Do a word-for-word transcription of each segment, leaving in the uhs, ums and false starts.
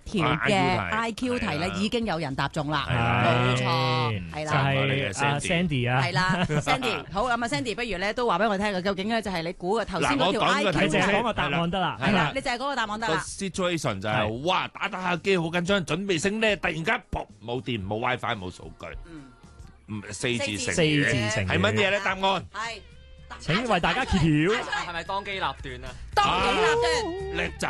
條嘅 I Q 題咧，已經有人答中啦，冇錯，係啦， 就係阿 Sandy 啊， 係啦 ，Sandy， 好咁啊 ，Sandy， 不如咧都話俾我聽，究竟咧就係你估嘅頭先嗰條 I Q 題， 你淨係講個答案得啦， 係啦，你淨係講個答案得啦。 Situation 就係哇，打打下機好緊張，準備升咧，突然間噗冇電冇 WiFi 冇數據，嗯，四字成四字成係乜嘢咧？答案係。 請為大家揭曉， 係咪當機立斷啊？ 當機立斷， 叻仔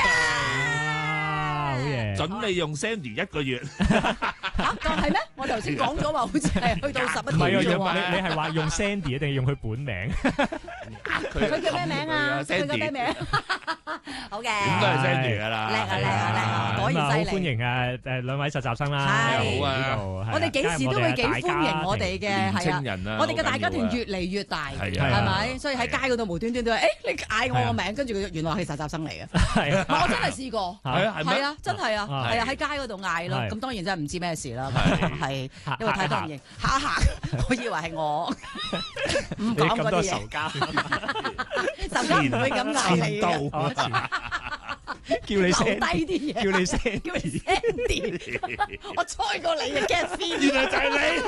啊！好嘢， 準備用 Sandy 一個月嚇，係咩？我頭先講咗話，好似係去到十一點啫喎。 你你係話用 Sandy 定係用佢本名？ 佢叫咩名啊？佢叫咩名？好嘅， 應該係 Sandy 噶啦， 叻啊叻啊叻啊！果然犀利。 好歡迎啊誒兩位實習生啦， 係好啊！ 我哋幾時都會幾歡迎我哋嘅係啊！我哋嘅大家庭越嚟越大，係咪？所以喺街嗰度無端端都話：誒，你嗌我個名，跟住佢原來係實習生嚟嘅。係啊，我真係試過，係啊，係啊，真係啊，係啊，喺街嗰度嗌咯。咁當然真係唔知咩事啦，係因為太多人認嚇一嚇，我以為係我唔講嗰啲嘢。仇家，仇家唔會咁嗌你嘅。 叫你聲低啲嘢， 叫你聲， 叫你聲啲。我猜過你嘅 get fit， 原來就係你。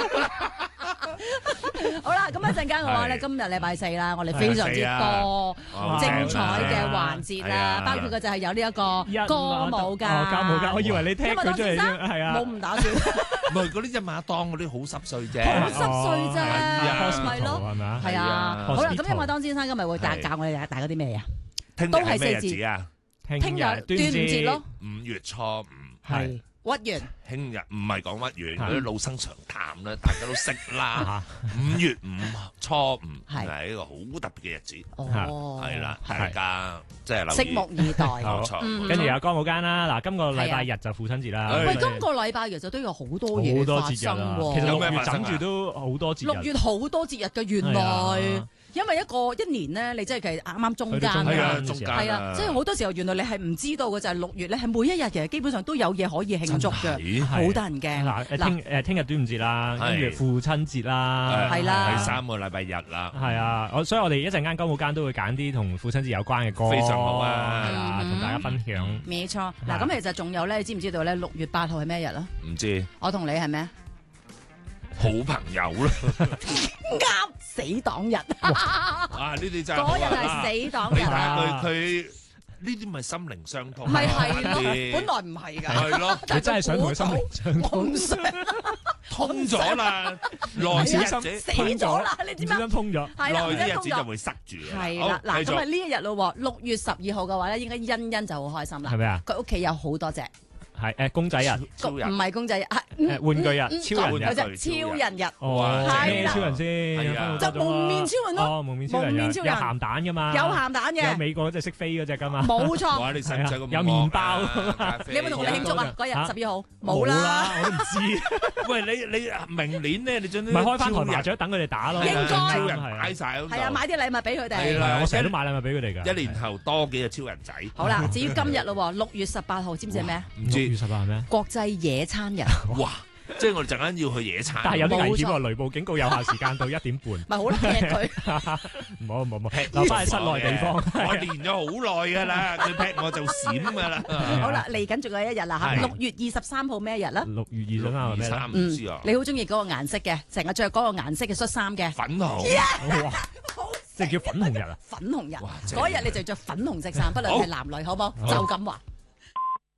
好啦，咁一陣間嘅話咧，今日禮拜四啦，我哋非常之多精彩嘅環節啦，包括嘅就係有呢一個歌舞㗎， 歌舞㗎，我以為你聽佢出嚟啫，係啊， 冇唔打算。 唔係嗰啲一馬當嗰啲好濕碎啫， 好濕碎啫， 係咯，係咪啊？ 係啊，好啦，咁一馬當先生今日會教教我哋大家啲咩啊？ 都係四字啊！ 聽日端午節咯， 五月初五係屈原。 聽日唔係講屈原，嗰啲老生常談啦，大家都識啦。五月五初五係一個好特別嘅日子，係啦，大家即係拭目以待。 冇錯， 跟住有歌舞間啦。嗱，今個禮拜日就父親節啦。 喂，今個禮拜其實都有好多嘢發生喎。 其實六月枕住都好多節日。 六月好多節日嘅，原來。因為一個一年咧，你真係其實啱啱中間㗎，係啊，即係好多時候原來你係唔知道嘅就係六月咧，係每一日其實基本上都有嘢可以慶祝嘅，好得人驚。 嗱，聽誒聽日端午節啦，跟住父親節啦， 係啦， 第三個禮拜日啦， 係啊，我所以我哋一陣間歌舞間都會揀啲同父親節有關嘅歌， 非常好啊， 係啦，同大家分享。 冇錯，嗱咁其實仲有咧，你知唔知道咧？六月八號係咩日啊？ 唔知。 我同你係咩？ 好朋友啦， 啱死黨日啊！呢啲真係嗰日係死黨日啊！佢佢呢啲咪心靈相通， 咪係咯，本來唔係㗎， 係咯， 佢真係想同佢心靈相通， 我唔想通咗啦，耐啲日子死咗啦，你知唔知？ 通咗， 耐啲日子就會塞住。 係啦，嗱咁啊呢一日咯，六月十二號嘅話咧，應該欣欣就好開心啦。 係咪啊？ 佢屋企有好多隻。 係誒公仔日， 唔係公仔日， 誒玩具日，超人日， 超人日， 哇！咩超人先？ 就蒙面超人咯， 哦，蒙面超人有鹹蛋噶嘛？ 有鹹蛋嘅， 有美國嗰隻識飛嗰隻噶嘛？ 冇錯。 哇！你使唔使咁？ 有麵包， 你有冇同佢慶祝啊？嗰日十二號冇啦， 我都唔知。 喂，你你明年咧，你將啲咪開翻台麻雀等佢哋打咯？ 應該超人擺晒喺度。 係啊，買啲禮物俾佢哋。 係啦， 我成日都買禮物俾佢哋噶。 一年後多幾隻超人仔。 好啦，至於今日咯，六月十八號，知唔知係咩？ 唔知。 六月十八係咩？ 國際野餐日。 哇！即係我哋陣間要去野餐， 但係有啲危險喎，雷暴警告有效時間到一點半。 咪好啦，劈佢。 唔好唔好唔好，留翻喺室內地方。 我練咗好耐㗎啦，佢劈我就閃㗎啦。 好啦，嚟緊仲有一日啦嚇，六月二十三號咩日啦？ 六月二十三號咩啦？ 唔知啊。 你好中意嗰個顏色嘅，成日着嗰個顏色嘅恤衫嘅。 粉紅。 哇！即係叫粉紅日啊！ 粉紅日嗰日你就着粉紅色衫，不論係男女，好冇？就咁話。